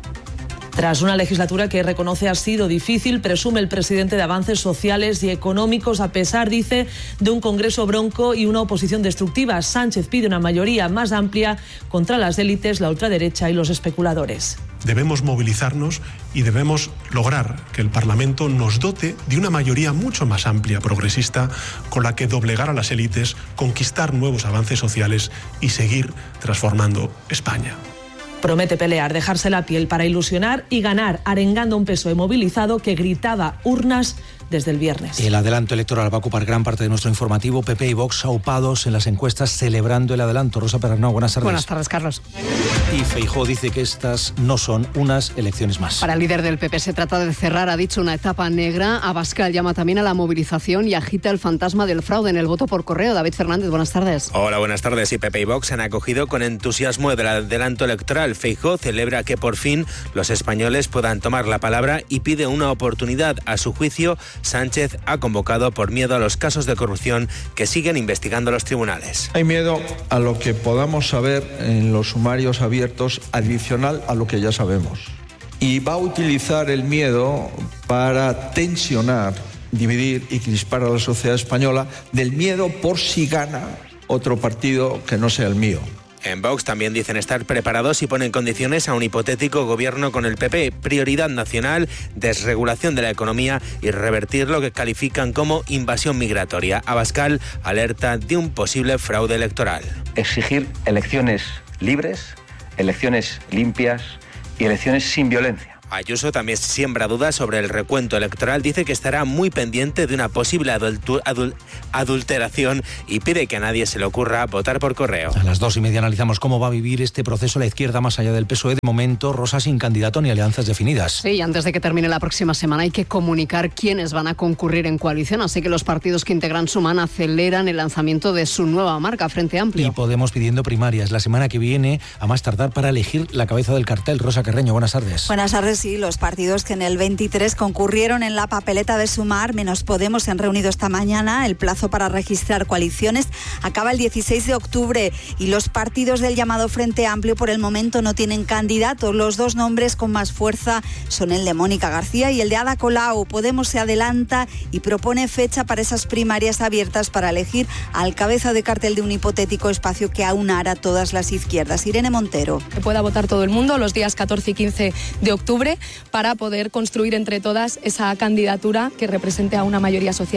Tras una legislatura que reconoce ha sido difícil, presume el presidente de avances sociales y económicos, a pesar, dice, de un Congreso bronco y una oposición destructiva. Sánchez pide una mayoría más amplia contra las élites, la ultraderecha y los especuladores. Debemos movilizarnos y debemos lograr que el Parlamento nos dote de una mayoría mucho más amplia, progresista, con la que doblegar a las élites, conquistar nuevos avances sociales y seguir transformando España. Promete pelear, dejarse la piel para ilusionar y ganar, arengando a un P S O E movilizado que gritaba urnas desde el viernes. El adelanto electoral va a ocupar gran parte de nuestro informativo. P P y Vox aupados en las encuestas celebrando el adelanto. Rosa Perarnau, buenas tardes. Buenas tardes, Carlos. Y Feijóo dice que estas no son unas elecciones más. Para el líder del P P se trata de cerrar, ha dicho, una etapa negra. Abascal llama también a la movilización y agita el fantasma del fraude en el voto por correo. David Fernández, buenas tardes. Hola, buenas tardes. Y P P y Vox han acogido con entusiasmo el adelanto electoral. Feijóo celebra que por fin los españoles puedan tomar la palabra y pide una oportunidad. A su juicio, Sánchez ha convocado por miedo a los casos de corrupción que siguen investigando los tribunales. Hay miedo a lo que podamos saber en los sumarios abiertos, adicional a lo que ya sabemos. Y va a utilizar el miedo para tensionar, dividir y crispar a la sociedad española, del miedo por si gana otro partido que no sea el mío. En Vox también dicen estar preparados y ponen condiciones a un hipotético gobierno con el P P. Prioridad nacional, desregulación de la economía y revertir lo que califican como invasión migratoria. Abascal alerta de un posible fraude electoral. Exigir elecciones libres, elecciones limpias y elecciones sin violencia. Ayuso también siembra dudas sobre el recuento electoral, dice que estará muy pendiente de una posible adultu- adul- adulteración y pide que a nadie se le ocurra votar por correo. A las dos y media analizamos cómo va a vivir este proceso la izquierda más allá del P S O E. De momento, Rosa, sin candidato ni alianzas definidas. Sí, y antes de que termine la próxima semana hay que comunicar quiénes van a concurrir en coalición, así que los partidos que integran Sumar aceleran el lanzamiento de su nueva marca, Frente Amplio. Y Podemos pidiendo primarias la semana que viene, a más tardar, para elegir la cabeza del cartel. Rosa Carreño, buenas tardes. Buenas tardes. Sí, los partidos que en el veintitrés concurrieron en la papeleta de Sumar menos Podemos se han reunido esta mañana. El plazo para registrar coaliciones acaba el dieciséis de octubre y los partidos del llamado Frente Amplio por el momento no tienen candidatos. Los dos nombres con más fuerza son el de Mónica García y el de Ada Colau. Podemos se adelanta y propone fecha para esas primarias abiertas para elegir al cabeza de cartel de un hipotético espacio que aunara todas las izquierdas. Irene Montero. Que pueda votar todo el mundo los días catorce y quince de octubre para poder construir entre todas esa candidatura que represente a una mayoría social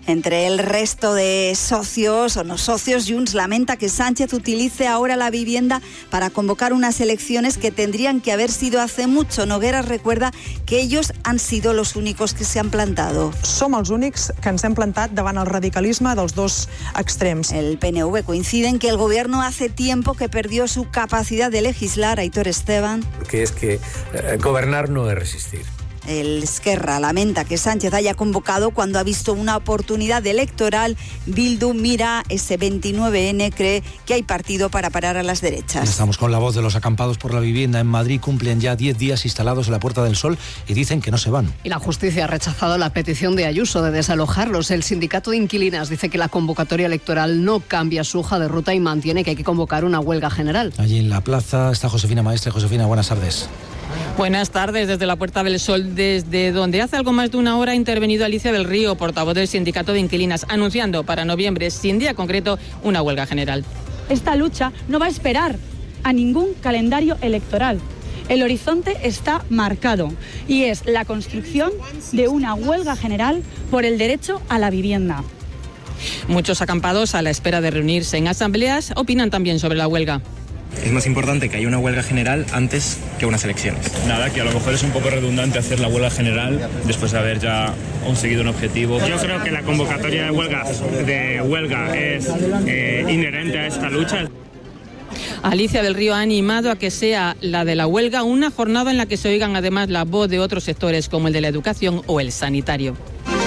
Entre el resto de socios o no socios, Junts lamenta que Sánchez utilice ahora la vivienda para convocar unas elecciones que tendrían que haber sido hace mucho. Nogueras recuerda que ellos han sido los únicos que se han plantado. Som els únics que ens hem plantat davant el radicalisme dels dos extrems. El P N V coincide en que el gobierno hace tiempo que perdió su capacidad de legislar. Aitor Esteban. Que es que eh, gobernar no es resistir. El Esquerra lamenta que Sánchez haya convocado cuando ha visto una oportunidad electoral. Bildu mira ese veintinueve ene, cree que hay partido para parar a las derechas. Estamos con la voz de los acampados por la vivienda en Madrid. Cumplen ya diez días instalados en la Puerta del Sol y dicen que no se van. Y la justicia ha rechazado la petición de Ayuso de desalojarlos. El sindicato de inquilinas dice que la convocatoria electoral no cambia su hoja de ruta y mantiene que hay que convocar una huelga general. Allí en la plaza está Josefina Maestre. Josefina, buenas tardes. Buenas tardes desde la Puerta del Sol, desde donde hace algo más de una hora ha intervenido Alicia del Río, portavoz del Sindicato de Inquilinas, anunciando para noviembre, sin día concreto, una huelga general. Esta lucha no va a esperar a ningún calendario electoral. El horizonte está marcado y es la construcción de una huelga general por el derecho a la vivienda. Muchos acampados, a la espera de reunirse en asambleas, opinan también sobre la huelga. Es más importante que haya una huelga general antes que unas elecciones. Nada, que a lo mejor es un poco redundante hacer la huelga general después de haber ya conseguido un objetivo. Yo creo que la convocatoria de huelgas de huelga es eh, inherente a esta lucha. Alicia del Río ha animado a que sea la de la huelga una jornada en la que se oigan además la voz de otros sectores como el de la educación o el sanitario.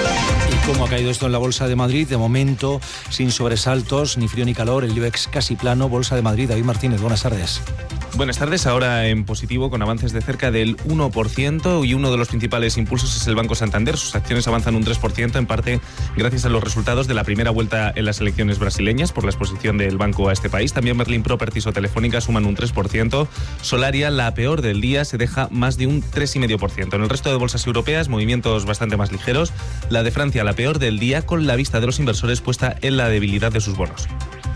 ¿Cómo ha caído esto en la Bolsa de Madrid? De momento, sin sobresaltos, ni frío ni calor, el IBEX casi plano. Bolsa de Madrid, David Martínez, buenas tardes. Buenas tardes, ahora en positivo con avances de cerca del uno por ciento y uno de los principales impulsos es el Banco Santander. Sus acciones avanzan un tres por ciento, en parte gracias a los resultados de la primera vuelta en las elecciones brasileñas por la exposición del banco a este país. También Merlin Properties o Telefónica suman un tres por ciento. Solaria, la peor del día, se deja más de un tres coma cinco por ciento. En el resto de bolsas europeas, movimientos bastante más ligeros. La de Francia, la peor del día, con la vista de los inversores puesta en la debilidad de sus bonos.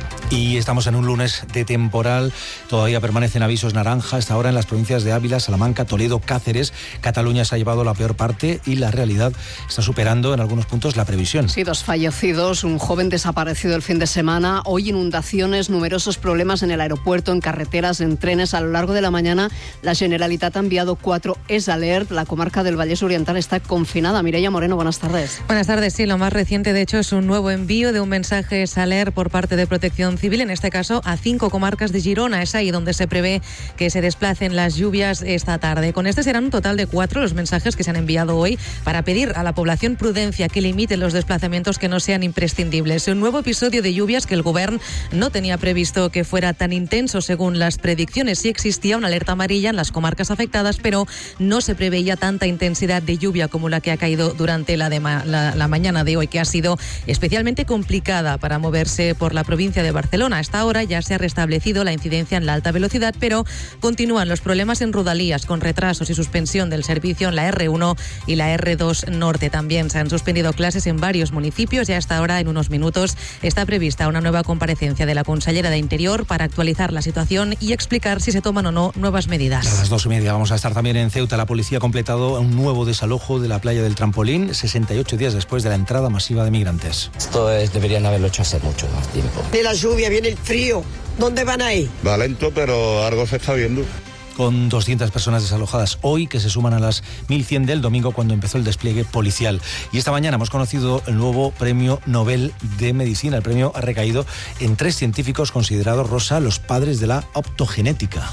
Y estamos en un lunes de temporal, todavía permanecen avisos naranja, hasta ahora en las provincias de Ávila, Salamanca, Toledo, Cáceres. Cataluña se ha llevado la peor parte y la realidad está superando en algunos puntos la previsión. Sí, dos fallecidos, un joven desaparecido el fin de semana, hoy inundaciones, numerosos problemas en el aeropuerto, en carreteras, en trenes. A lo largo de la mañana la Generalitat ha enviado cuatro es alert, la comarca del Vallés Oriental está confinada. Mireia Moreno, buenas tardes. Buenas tardes, sí, lo más reciente de hecho es un nuevo envío de un mensaje es alert por parte de Protección Civil, en este caso a cinco comarcas de Girona. Es ahí donde se prevé que se desplacen las lluvias esta tarde. Con este serán un total de cuatro los mensajes que se han enviado hoy para pedir a la población prudencia, que limite los desplazamientos que no sean imprescindibles. Un nuevo episodio de lluvias que el Govern no tenía previsto que fuera tan intenso según las predicciones. Sí existía una alerta amarilla en las comarcas afectadas, pero no se preveía tanta intensidad de lluvia como la que ha caído durante la, de ma- la, la mañana de hoy, que ha sido especialmente complicada para moverse por la provincia de Barcelona. Hasta ahora ya se ha restablecido la incidencia en la alta velocidad, pero continúan los problemas en rodalías con retrasos y suspensión del servicio en la erre uno y la erre dos Norte. También se han suspendido clases en varios municipios y hasta ahora, en unos minutos, está prevista una nueva comparecencia de la consellera de Interior para actualizar la situación y explicar si se toman o no nuevas medidas. A las dos y media vamos a estar también en Ceuta. La policía ha completado un nuevo desalojo de la playa del Trampolín, sesenta y ocho días después de la entrada masiva de migrantes. Esto es, deberían haberlo hecho hace mucho más tiempo. De la lluvia viene el frío. ¿Dónde van a ir? Va lento, pero algo se está viendo. Con doscientas personas desalojadas hoy, que se suman a las mil cien del domingo, cuando empezó el despliegue policial. Y esta mañana hemos conocido el nuevo Premio Nobel de Medicina. El premio ha recaído en tres científicos considerados, Rosa, los padres de la optogenética.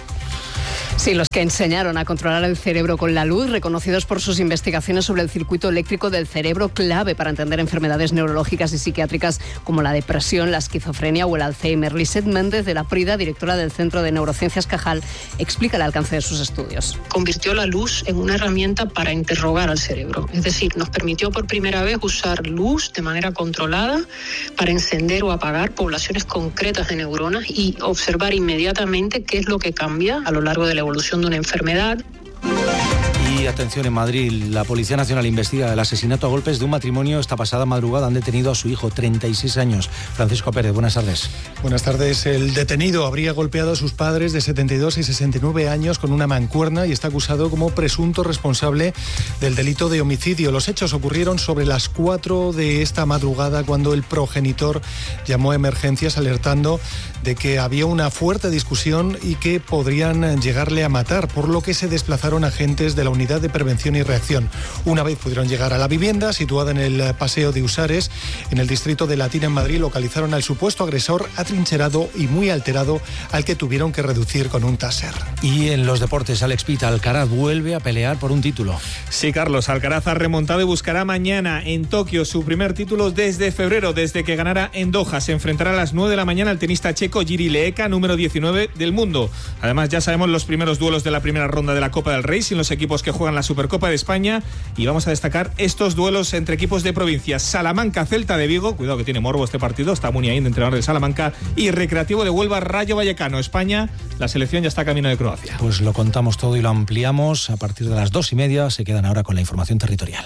Sí, los que enseñaron a controlar el cerebro con la luz, reconocidos por sus investigaciones sobre el circuito eléctrico del cerebro, clave para entender enfermedades neurológicas y psiquiátricas como la depresión, la esquizofrenia o el Alzheimer. Lisette Méndez, de la Prida, directora del Centro de Neurociencias Cajal, explica el alcance de sus estudios. Convirtió la luz en una herramienta para interrogar al cerebro. Es decir, nos permitió por primera vez usar luz de manera controlada para encender o apagar poblaciones concretas de neuronas y observar inmediatamente qué es lo que cambia a lo largo de la evolución de una enfermedad. Y atención en Madrid. La Policía Nacional investiga el asesinato a golpes de un matrimonio. Esta pasada madrugada han detenido a su hijo, treinta y seis años. Francisco Pérez, buenas tardes. Buenas tardes. El detenido habría golpeado a sus padres de setenta y dos y sesenta y nueve años con una mancuerna y está acusado como presunto responsable del delito de homicidio. Los hechos ocurrieron sobre las cuatro de esta madrugada cuando el progenitor llamó a emergencias alertando de que había una fuerte discusión y que podrían llegarle a matar, por lo que se desplazaron agentes de la Unidad de Prevención y Reacción. Una vez pudieron llegar a la vivienda, situada en el Paseo de Usares, en el distrito de Latina, en Madrid, localizaron al supuesto agresor atrincherado y muy alterado, al que tuvieron que reducir con un taser. Y en los deportes, Alex Pita, Alcaraz vuelve a pelear por un título. Sí, Carlos, Alcaraz ha remontado y buscará mañana en Tokio su primer título desde febrero, desde que ganara en Doha. Se enfrentará a las nueve de la mañana al tenista checo Jiri Leeka, número diecinueve del mundo. Además, ya sabemos los primeros duelos de la primera ronda de la Copa del Rey sin los equipos que juegan la Supercopa de España, y vamos a destacar estos duelos entre equipos de provincias. Salamanca, Celta de Vigo, cuidado que tiene morbo este partido, está Muniain, entrenador de Salamanca, y Recreativo de Huelva, Rayo Vallecano. España, la selección ya está camino de Croacia. Pues lo contamos todo y lo ampliamos a partir de las dos y media. Se quedan ahora con la información territorial.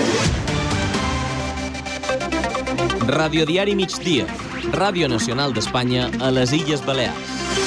Radio Diari Migdia, Ràdio Nacional d'Espanya a les Illes Balears.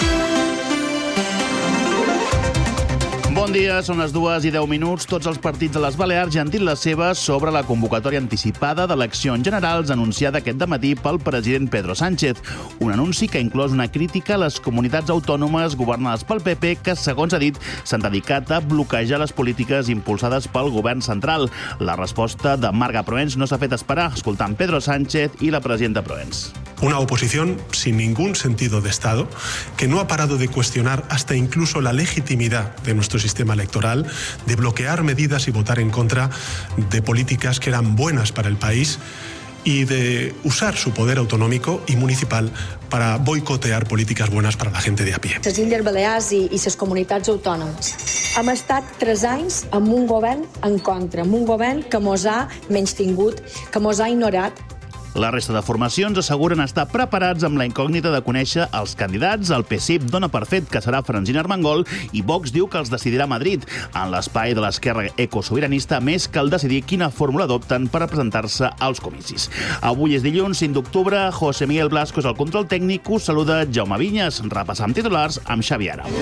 Bon dia, són les dues i deu minuts. Tots els partits de les Balears ja han dit la seva sobre la convocatòria anticipada d'eleccions generals anunciada aquest dematí pel president Pedro Sánchez. Un anunci que ha inclòs una crítica a les comunitats autònomes governades pel P P que, segons ha dit, s'han dedicat a bloquejar les polítiques impulsades pel govern central. La resposta de Marga Proens no s'ha fet esperar, escoltant Pedro Sánchez i la presidenta Proens. Una oposición sin ningún sentido de Estado, que no ha parado de cuestionar hasta incluso la legitimidad de nuestro sistema electoral, de bloquear medidas y votar en contra de políticas que eran buenas para el país y de usar su poder autonómico y municipal para boicotear políticas buenas para la gente de a pie. Les Illes Balears i, i les comunitats autònomes. Hem estat tres anys amb un govern en contra, amb un govern que mos ha menystingut, que mos ha ignorat. La resta de formacions asseguren estar preparats amb la incògnita de conèixer els candidats. El P S I B dona per fet que serà Francina Armengol i Vox diu que els decidirà a Madrid. En l'espai de l'esquerra ecosobiranista, més cal decidir quina fórmula adopten per a presentar-se als comicis. Avui és dilluns, cinc d'octubre. José Miguel Blasco és el control tècnic. Us saluda Jaume Vinyes. Repassam titulars amb Xavi Arau.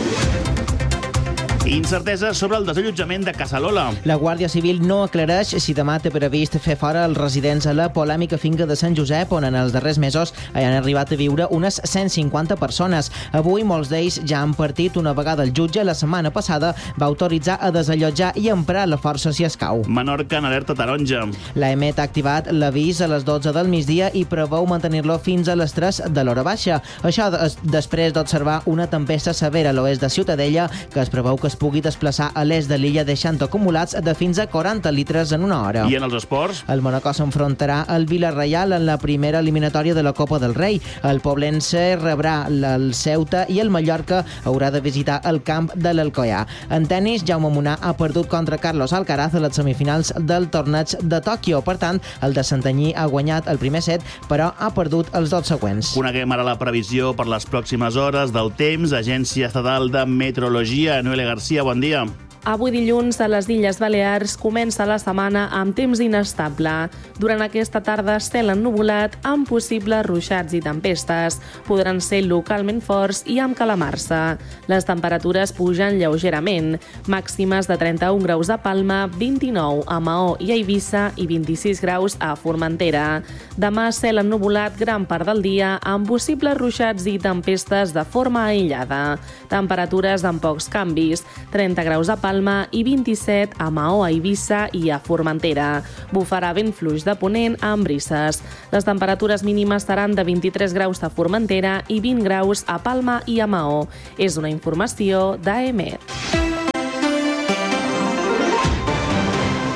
Incertesa sobre el desallotjament de Casalola. La Guàrdia Civil no aclareix si demà té previst fer fora els residents a la polèmica finca de Sant Josep, on en els darrers mesos hi han arribat a viure unes cent cinquanta persones. Avui molts d'ells ja han partit. Una vegada el jutge la setmana passada va autoritzar a desallotjar i emprar la força si escau. Menorca en alerta taronja. La E M E T ha activat l'avís a les dotze del migdia i preveu mantenir-lo fins a les tres de l'hora baixa. Això des després d'observar una tempesta severa a l'oest de Ciutadella, que es preveu que es pugui desplaçar a l'est de l'illa deixant acumulats de fins a quaranta litres en una hora. I en els esports? El Monacó s'enfrontarà al Villarreal en la primera eliminatòria de la Copa del Rei. El Poblense rebrà el Ceuta i el Mallorca haurà de visitar el camp de l'Alcoià. En tenis, Jaume Munar ha perdut contra Carlos Alcaraz a les semifinals del torneig de Tòquio. Per tant, el de Santanyí ha guanyat el primer set, però ha perdut els dos següents. Coneguem ara la previsió per les pròximes hores del temps. Agència Estatal de Meteorologia. Noelia García, bon dia. Avui dilluns a les Illes Balears comença la setmana amb temps inestable. Durant aquesta tarda, cel ennuvolat amb possibles ruixats i tempestes. Podran ser localment forts i amb calamarsa. Les temperatures pugen lleugerament. Màximes de trenta-un graus a Palma, vint-i-nou a Maó i a Eivissa i vint-i-sis graus a Formentera. Demà, cel ennuvolat gran part del dia amb possibles ruixats i tempestes de forma aïllada. Temperatures amb pocs canvis. trenta graus a Palma i vint-i-set a Maó, a Eivissa i a Formentera. Bufarà vent fluix de ponent amb brises. Les temperatures mínimes seran de vint-i-tres graus a Formentera i vint graus a Palma i a Maó. És una informació d'A E M E T.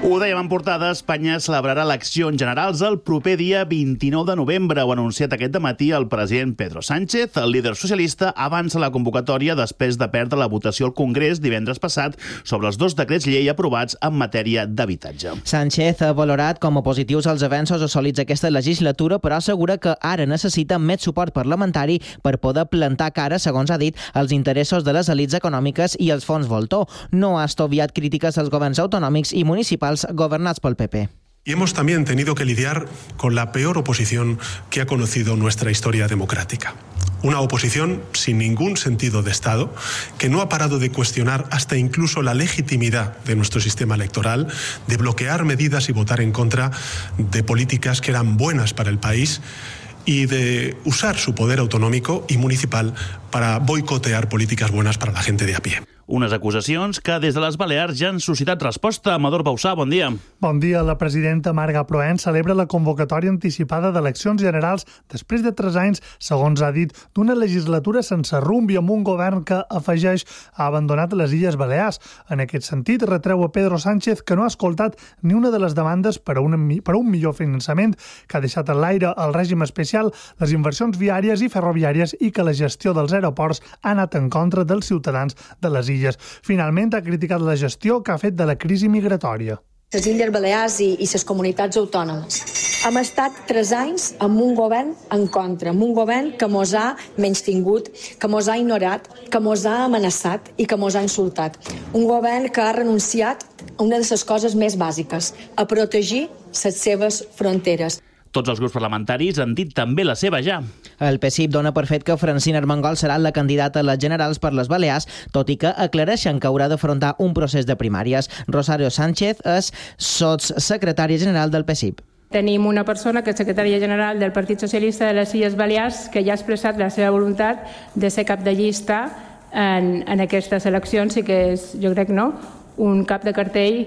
Ho dèiem en portada, Espanya celebrarà eleccions generals el proper dia vint-i-nou de novembre. Ho ha anunciat aquest dematí el president Pedro Sánchez. El líder socialista avança la convocatòria després de perdre la votació al Congrés divendres passat sobre els dos decrets llei aprovats en matèria d'habitatge. Sánchez ha valorat com a positius els avenços assolits aquesta legislatura, però assegura que ara necessita més suport parlamentari per poder plantar cara, segons ha dit, als interessos de les elits econòmiques i els fons voltor. No ha estoviat crítiques als governs autonòmics i municipals gobernados por el P P. Y hemos también tenido que lidiar con la peor oposición que ha conocido nuestra historia democrática. Una oposición sin ningún sentido de Estado, que no ha parado de cuestionar hasta incluso la legitimidad de nuestro sistema electoral, de bloquear medidas y votar en contra de políticas que eran buenas para el país y de usar su poder autonómico y municipal para boicotear políticas buenas para la gente de a pie. Unes acusacions que des de les Balears ja han suscitat resposta. Amador Bausà, bon dia. Bon dia. La presidenta Marga Proen celebra la convocatòria anticipada d'eleccions generals després de tres anys, segons ha dit, d'una legislatura sense rumb i amb un govern que, afegeix, ha abandonat les Illes Balears. En aquest sentit, retreu a Pedro Sánchez que no ha escoltat ni una de les demandes per a, una, per a un millor finançament, que ha deixat en l'aire el règim especial, les inversions viàries i ferroviàries i que la gestió dels aeroports ha anat en contra dels ciutadans de les illes. Finalment, ha criticat la gestió que ha fet de la crisi migratòria. Les Illes Balears i, i les comunitats autònomes. Hem estat tres anys amb un govern en contra, amb un govern que mos ha menystingut, que mos ha ignorat, que mos ha amenaçat i que mos ha insultat. Un govern que ha renunciat a una de les coses més bàsiques, a protegir les seves fronteres. Tots els grups parlamentaris han dit també la seva ja. El P S I P dona per fet que Francina Armengol serà la candidata a les generals per les Balears, tot i que aclareixen que haurà d'afrontar un procés de primàries. Rosario Sánchez és sotssecretària general del P S I P. Tenim una persona que és secretària general del Partit Socialista de les Illes Balears que ja ha expressat la seva voluntat de ser cap de llista en, en aquestes eleccions i que és, jo crec, no, un cap de cartell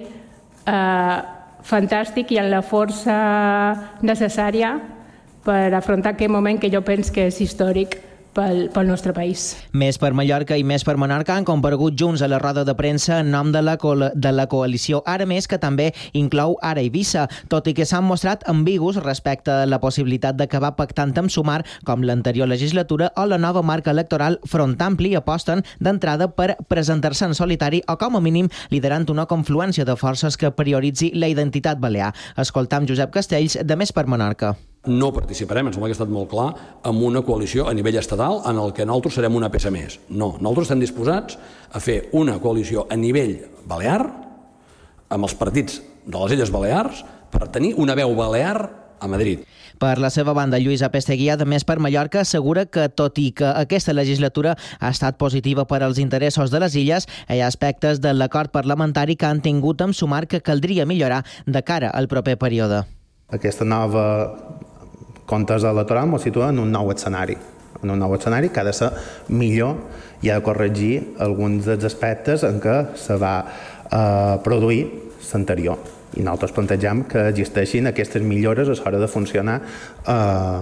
eh, fantàstic i amb la força necessària per afrontar aquest moment que jo penso que és històric pel, pel nostre país. Més per Mallorca i més per Menorca han comparegut junts a la roda de premsa en nom de la, de la coalició Ara Més, que també inclou Ara Eivissa, tot i que s'han mostrat ambigus respecte a la possibilitat d'acabar pactant amb Sumar, com l'anterior legislatura, o la nova marca electoral Front Ampli aposten d'entrada per presentar-se en solitari o, com a mínim, liderant una confluència de forces que prioritzi la identitat balear. Escoltam Josep Castells, de Més per Menorca. No participarem, em sembla que ha estat molt clar, en una coalició a nivell estatal en el que nosaltres serem una peça més. No, nosaltres estem disposats a fer una coalició a nivell balear amb els partits de les Illes Balears per tenir una veu balear a Madrid. Per la seva banda, Lluïsa Pesteguia, de Més per Mallorca, assegura que, tot i que aquesta legislatura ha estat positiva per als interessos de les illes, hi ha aspectes de l'acord parlamentari que han tingut amb Sumar que caldria millorar de cara al proper període. Aquesta nova contesa electoral ens situa en un nou escenari, en un nou escenari que ha de ser millor i ha de corregir alguns dels aspectes en què se va eh, produir l'anterior. I nosaltres plantegem que existeixin aquestes millores a l'hora de funcionar eh,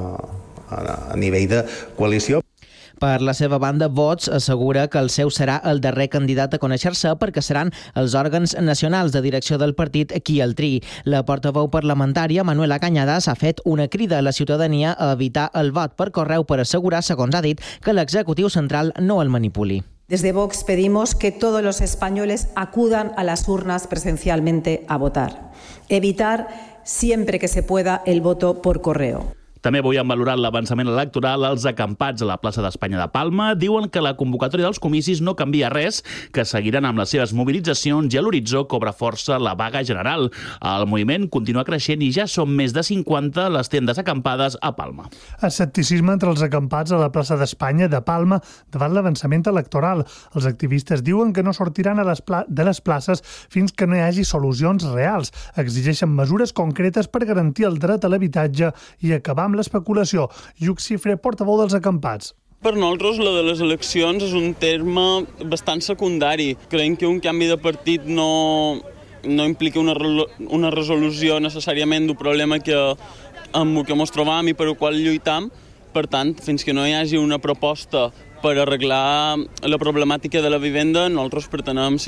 a nivell de coalició. Per la seva banda, Vox assegura que el seu serà el darrer candidat a conèixer-se perquè seran els òrgans nacionals de direcció del partit qui el triï. La portaveu parlamentària, Manuela Cañadas, ha fet una crida a la ciutadania a evitar el vot per correu per assegurar, segons ha dit, que l'executiu central no el manipuli. Desde Vox pedimos que todos los españoles acudan a las urnas presencialmente a votar. Evitar siempre que se pueda el voto por correo. També avui han valorat l'avançament electoral als acampats a la plaça d'Espanya de Palma. Diuen que la convocatòria dels comicis no canvia res, que seguiran amb les seves mobilitzacions i a l'horitzó cobra força la vaga general. El moviment continua creixent i ja són més de cinquanta les tendes acampades a Palma. Escepticisme entre els acampats a la plaça d'Espanya de Palma davant l'avançament electoral. Els activistes diuen que no sortiran a les pla- de les places fins que no hi hagi solucions reals. Exigeixen mesures concretes per garantir el dret a l'habitatge i acabar amb l'especulació. Lluc Cifre, portaveu dels acampats. Per nosaltres, la de les eleccions és un terme bastant secundari. Creiem que un canvi de partit no, no implica una, una resolució necessàriament d'un problema que, amb el que ens trobam i per el qual lluitam. Per tant, fins que no hi hagi una proposta per arreglar la problemàtica de la vivenda, nosaltres pretenem